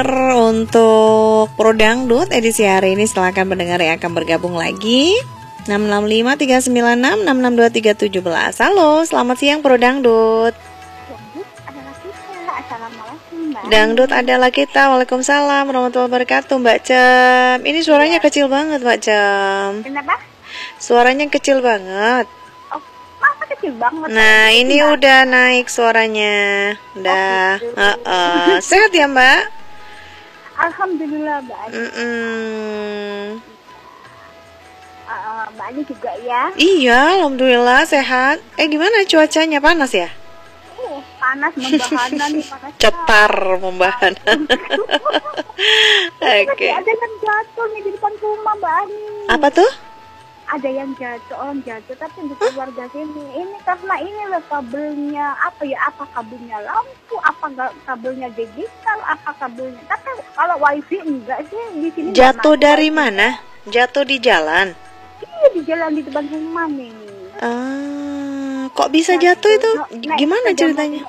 Untuk Pro Dangdut edisi hari ini silakan pendengar yang akan bergabung lagi 665-396-662-317. Halo, selamat siang Pro Dangdut. Dangdut adalah kita. Assalamualaikum Mbak. Dangdut adalah kita. Waalaikumsalam warahmatullahi wabarakatuh Mbak Cem. Ini suaranya kecil banget Mbak Cem. Kenapa? Suaranya kecil banget. Oh, masa kecil banget? Nah ini udah naik suaranya. Udah. Sehat ya Mbak? Alhamdulillah Mbak. Mbak Ani juga ya? Iya, alhamdulillah sehat. Gimana cuacanya, panas ya? Panas membahana nih, panas. Cetar membahana. Oke. Ada yang jatuh nih di depan rumah Mbak Ani. Apa tuh? Ada yang jatuh, orang jatuh tapi di keluarga sini. Ini karena ini loh kabelnya, apa kabelnya lampu, apa kabelnya digital, apa kabelnya. Tapi kalau wifi enggak sih di sini. Jatuh dari mana? Jatuh di jalan? Iya, di jalan di depan rumah nih. Kok bisa jatuh itu? Gimana ceritanya?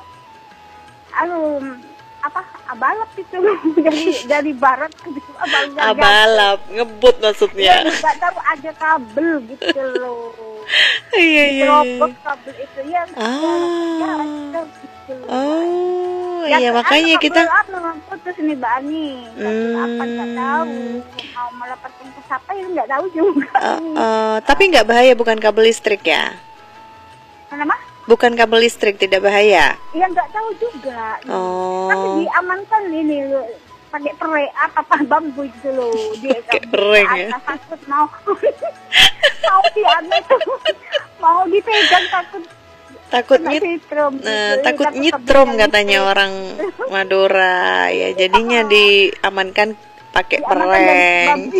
Abalap itu dari barat ke abalap, ngebut maksudnya. Nggak tahu ada kabel gitu loh. Iya. Robot kabel itu ya. Iya makanya kita putus nih Mbak Ani. Apa nggak tahu. Mau melaporkan ke siapa ya nggak tahu juga. Tapi nggak bahaya, bukan kabel listrik ya? Kenapa? Bukan kabel listrik, tidak bahaya? Iya nggak tahu juga. Tapi diamankan ini loh, pakai perek apa bambu gitu loh. Dia perek ya. Takut mau diambil tuh, mau dipegang takut nyetrum. Takut nyetrum katanya orang Madura ya, jadinya diamankan pakai pereng.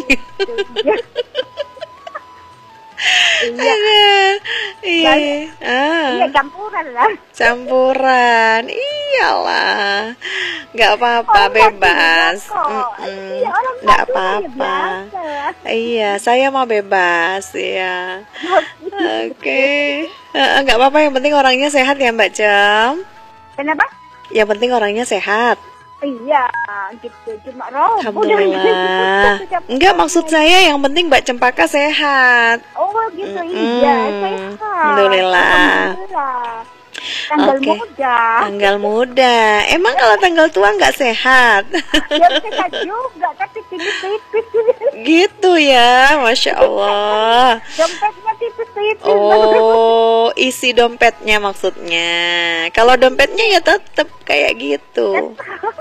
Iya, campuran lah. Campuran, iyalah, nggak apa-apa, bebas. Nggak apa-apa. Iya, saya mau bebas ya. Oke. Nggak apa-apa, yang penting orangnya sehat ya Mbak Cem. Kenapa? Yang penting orangnya sehat. Iya, gitu. Cuma roboh. Alhamdulillah. Enggak, maksud saya yang penting Mbak Cempaka sehat. Oh gitu, iya, sehat. Alhamdulillah. Tanggal muda. Tanggal muda. Emang kalau tanggal tua nggak sehat? Ya sehat juga, tapi tipis-tipis. Gitu ya, Masya Allah. Dompetnya tipis-tipis. Oh, isi dompetnya maksudnya. Kalau dompetnya ya tetap kayak gitu.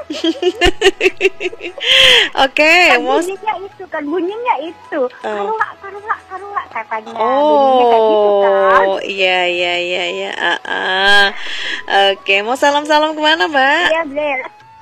Oke, bunyinya itu. Karuak katanya. Oh, iya. Oke, mau salam-salam kemana, Mbak? Iya, Blair.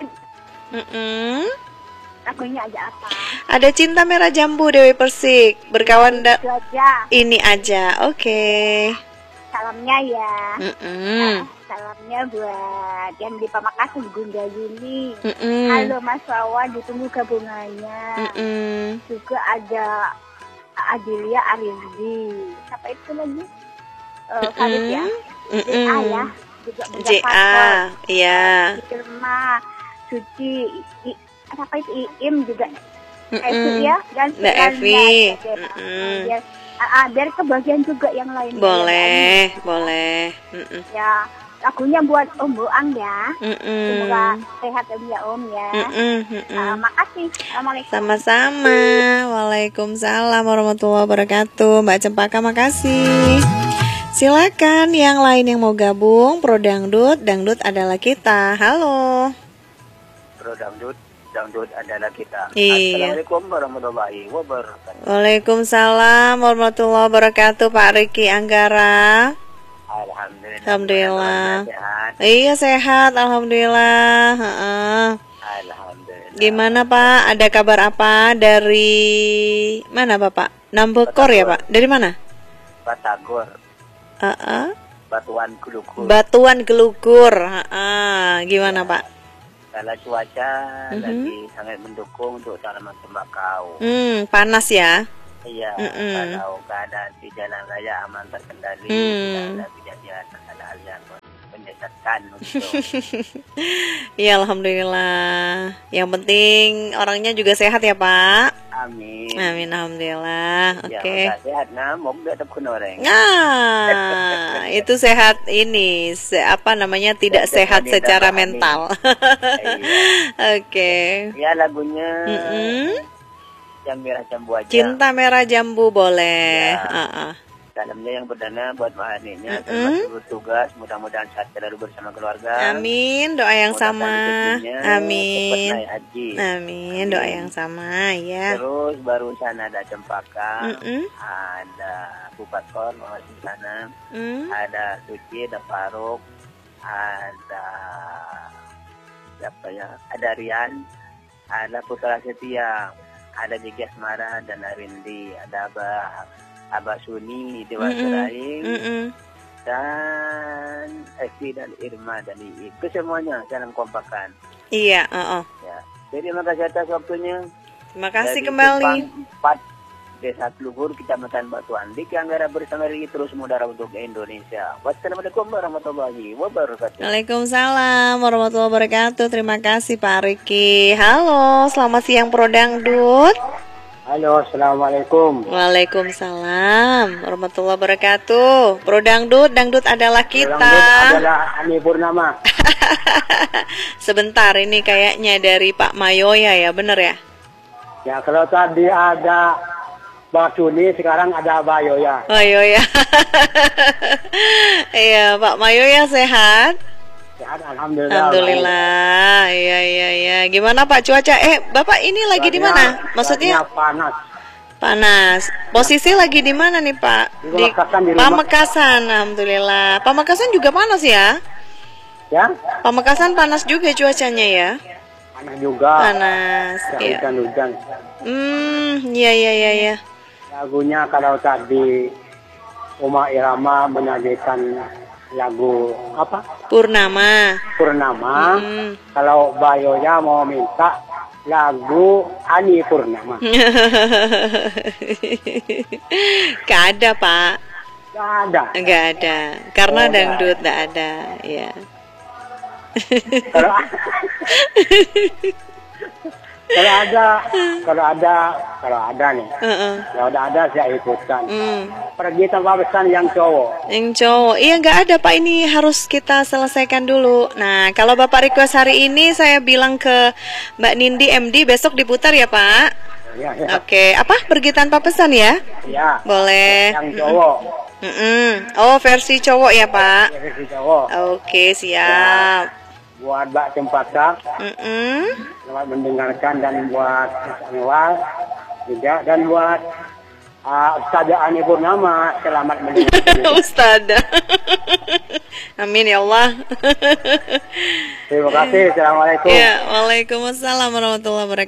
Lagunya aja apa? Ada Cinta Merah Jambu Dewi Persik, berkawan ini aja. Oke. Salamnya ya. Salamnya buat yang di Pamekasan, Bunda Yuni. Halo Mas Wawan, ditunggu gabungannya. Juga ada Adilia Arizdi. Siapa itu lagi? Farid ya. JA ya. Juga JA, iya. Irma, Suci, apa itu Iim juga. Evi ya, dan Evi. Biar kebagian juga yang lain. Boleh. Ya, lagunya buat Om Boang ya. Semoga sehat ya Om ya. Makasih. Assalamualaikum. Sama-sama. Waalaikumsalam warahmatullahi wabarakatuh. Mbak Cempaka, makasih. Silakan yang lain yang mau gabung. Pro Dangdut, Dangdut adalah kita. Halo. Pro Dangdut adalah kita. Iya. Assalamualaikum warahmatullahi wabarakatuh. Waalaikumsalam warahmatullahi wabarakatuh. Pak Riki Anggara. Alhamdulillah. Sehat. Iya sehat, alhamdulillah. Alhamdulillah. Gimana Pak? Ada kabar apa dari mana Bapak? Nambekor ya Pak? Dari mana? Batagor. Batuan Gelugur. Gimana Pak? Kalau cuaca lagi sangat mendukung untuk tanaman tembakau. Panas ya? Iya. Kalau keadaan di jalan raya aman terkendali, tidak ada kejadian hal-hal yang sesatkan gitu. Ya alhamdulillah. Yang penting orangnya juga sehat ya Pak. Amin. Amin alhamdulillah. Ya, Oke. udah sehat nah, mau nggak ada orang. Nah, itu sehat ini apa namanya tidak sehat Sehat secara mental, mental. Iya. Oke. Ya lagunya Mm-mm. Jam Merah Jambu aja. Cinta Merah Jambu boleh. Ya. Dalamnya yang perdana buat Maharninya, Mm-mm. bertugas, mudah-mudahan sehat selalu bersama keluarga. Amin, doa yang sama. Mudah-mudahan rezekinya cepat Amin. naik haji. Amin, doa yang sama ya. Terus barusan ada Cempaka, Mm-mm. ada Bupatkor, Mama di sana, Mm. ada Suci, ada Faruk, ada siapa ya? Ada Rian, ada Putra Setia, ada Gigi Asmara dan Arindi, ada Abah Suni, Dewan Mm-mm. Seraing, Mm-mm. dan Eki dan Irma dan Iib. Ke semuanya, salam kompakan. Iya, Ya. Jadi terima kasih atas waktunya. Terima kasih Dari kembali. Simpang 4 Desa Klugur, Kecamatan Batu Andik, yang Anggara bersama Rigi terus mudara untuk Indonesia. Wassalamualaikum warahmatullahi wabarakatuh. Waalaikumsalam warahmatullahi wabarakatuh. Terima kasih Pak Riki. Halo, selamat siang Pro Dangdut. Halo, assalamualaikum. Waalaikumsalam warahmatullahi wabarakatuh. Pro Dangdut, dangdut adalah kita. Dangdut adalah Ani Purnama. Sebentar, ini kayaknya dari Pak Mayoya ya, bener ya? Ya, kalau tadi ada Mbak Suni, sekarang ada Bayoya. Mayoya. Iya, Pak Mayoya sehat? Sehat, alhamdulillah. Alhamdulillah. Iya. Gimana Pak cuaca? Bapak ini lagi di mana? Maksudnya panas. panas. Posisi lagi di mana nih Pak? Di Pamekasan, di rumah. Pamekasan. Alhamdulillah. Pamekasan juga panas ya? Ya, Pamekasan panas juga cuacanya ya? panas juga. Panas. Ya, Iya. hujan-hujan. Iya. Lagunya kalau tadi Uma Irama menyanyikan lagu apa? Purnama. Purnama. Mm. Kalau Bayoya mau minta lagu Ani Purnama. Gak ada Pak. Gak ada. Enggak ada. Karena Oh, dangdut enggak ada. Ya. Kalau kalau ada nih. Kalau ada saya ikutan. Pergi tanpa pesan yang cowok. Yang cowok, iya nggak ada Pak, ini harus kita selesaikan dulu. Nah, kalau Bapak request hari ini saya bilang ke Mbak Nindi MD besok diputar ya Pak. Ya. Oke, apa pergi tanpa pesan ya? Ya. Boleh. Yang cowok. Oh, versi cowok ya Pak. Ya, versi cowok. Oke, siap. Buat Mbak Cempaka, selamat mendengarkan, dan buat Mas Anwar juga, dan buat Ustazah Ani Purnama, selamat mendengarkan. Ustazah. Amin ya Allah. Terima kasih. Assalamualaikum. Ya, waalaikumsalam warahmatullahi wabarakatuh.